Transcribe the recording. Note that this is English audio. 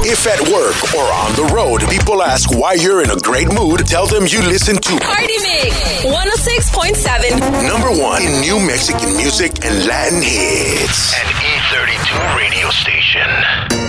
If at work or on the road, people ask why you're in a great mood, tell them you listen to Party Mix 106.7. number one in new Mexican music and Latin hits. An E32 radio station.